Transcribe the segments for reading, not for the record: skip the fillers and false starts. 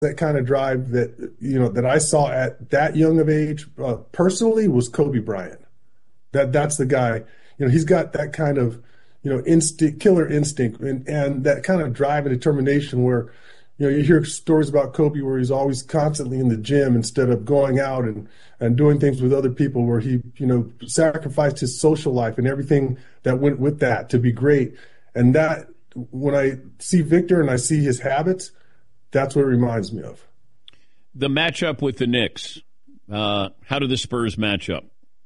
that kind of drive that that I saw at that young of age personally was Kobe Bryant. That's the guy. He's got that kind of instinct, killer instinct, and that kind of drive and determination where you hear stories about Kobe where he's always constantly in the gym instead of going out and doing things with other people, where he sacrificed his social life and everything that went with that to be great. And that, when I see Victor and I see his habits, that's what it reminds me of. The matchup with the Knicks, how do the Spurs match up?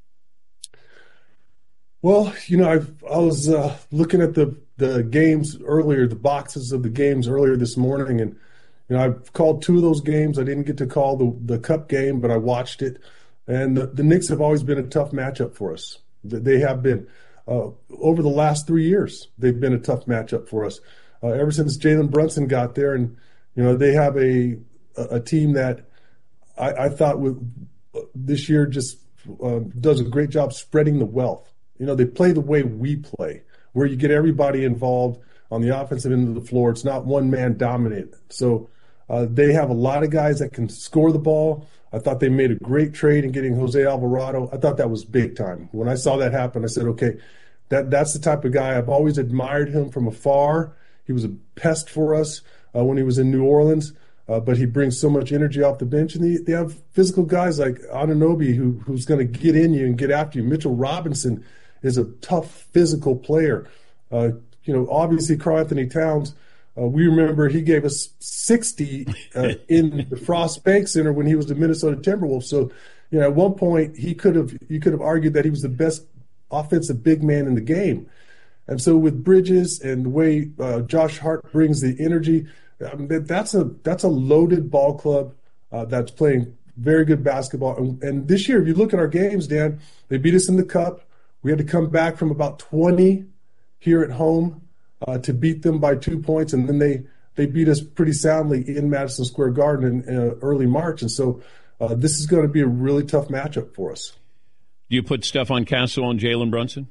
Well, I was looking at the games earlier, the boxes of the games earlier this morning, and I've called two of those games. I didn't get to call the Cup game, but I watched it. And the Knicks have always been a tough matchup for us. They have been. Over the last 3 years, they've been a tough matchup for us. Ever since Jalen Brunson got there, and they have a team that I thought this year just does a great job spreading the wealth. They play the way we play, where you get everybody involved on the offensive end of the floor. It's not one man dominant. So they have a lot of guys that can score the ball. I thought they made a great trade in getting Jose Alvarado. I thought that was big time. When I saw that happen, I said, okay, that's the type of guy. I've always admired him from afar. He was a pest for us when he was in New Orleans, but he brings so much energy off the bench. And they have physical guys like Anunoby who's going to get in you and get after you. Mitchell Robinson is a tough physical player. Obviously Karl-Anthony Towns, we remember he gave us 60 in the Frost Bank Center when he was the Minnesota Timberwolves. So, at one point you could have argued that he was the best offensive big man in the game. And so with Bridges and the way Josh Hart brings the energy, that's a loaded ball club that's playing very good basketball. And this year, if you look at our games, Dan, they beat us in the Cup. We had to come back from about 20 here at home to beat them by 2 points, and then they beat us pretty soundly in Madison Square Garden in early March. And so this is going to be a really tough matchup for us. Do you put Stephon Castle on Jalen Brunson?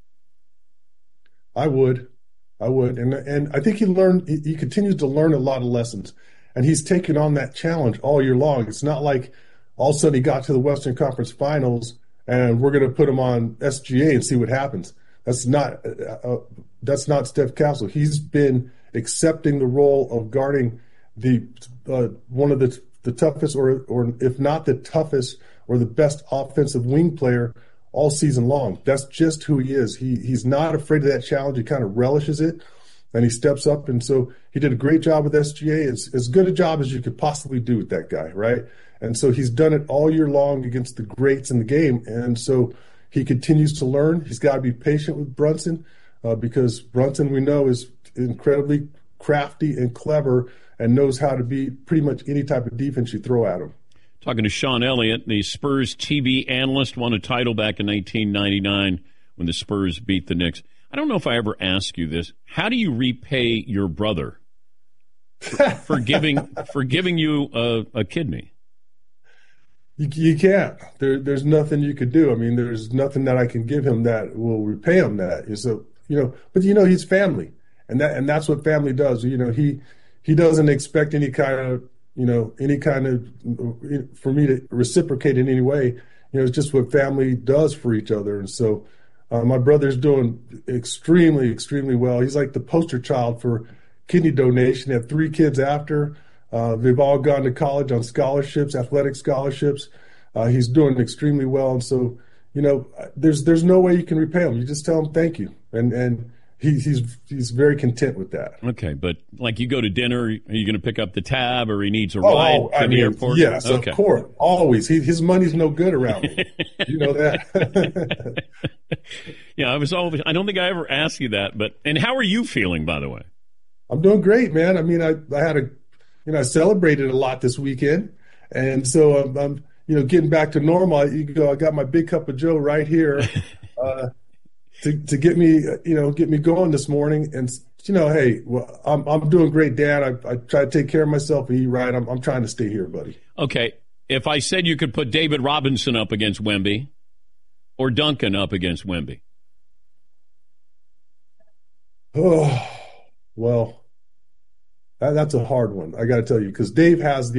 I would, and I think he continues to learn a lot of lessons, and he's taken on that challenge all year long. It's not like all of a sudden he got to the Western Conference Finals and we're going to put him on SGA and see what happens. That's not Steph Castle. He's been accepting the role of guarding the one of the toughest, or if not the toughest, or the best offensive wing player all season long. That's just who he is. He's not afraid of that challenge. He kind of relishes it, and he steps up. And so he did a great job with SGA, as good a job as you could possibly do with that guy, right? And so he's done it all year long against the greats in the game. And so he continues to learn. He's got to be patient with Brunson because Brunson, we know, is incredibly crafty and clever and knows how to beat pretty much any type of defense you throw at him. Talking to Sean Elliott, the Spurs TV analyst, won a title back in 1999 when the Spurs beat the Knicks. I don't know if I ever asked you this. How do you repay your brother for giving you a kidney? You can't. There's nothing you could do. I mean, there's nothing that I can give him that will repay him that. So, but he's family, and that's what family does. He doesn't expect any kind of for me to reciprocate in any way. It's just what family does for each other. And so my brother's doing extremely, extremely well. He's like the poster child for kidney donation. He had 3 kids after. They've all gone to college on scholarships, athletic scholarships. He's doing extremely well. And so, there's no way you can repay him. You just tell him thank you. And he's very content with that. Okay, but like you go to dinner, are you going to pick up the tab, or he needs a ride to the airport? Yes, okay. Of course, always. His money's no good around me. You know that. Yeah, I don't think I ever asked you that. And how are you feeling, by the way? I'm doing great, man. I mean, I had I celebrated a lot this weekend, and so I'm getting back to normal. I got my big cup of Joe right here. To get me going this morning, and hey, well, I'm doing great, Dan. I try to take care of myself and eat right. I'm trying to stay here, buddy. Okay, if I said you could put David Robinson up against Wemby, or Duncan up against Wemby, oh well, That's a hard one. I got to tell you, because Dave has the